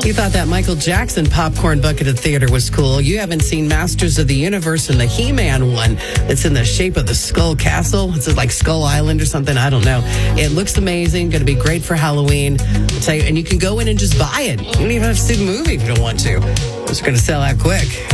You thought that Michael Jackson popcorn bucket at theater was cool. You haven't seen Masters of the Universe and the He-Man one that's in the shape of the Skull Castle. It's like Skull Island or something. I don't know. It looks amazing. Going to be great for Halloween. I'll tell you, and you can go in and just buy it. You don't even have to see the movie if you don't want to. It's going to sell out quick.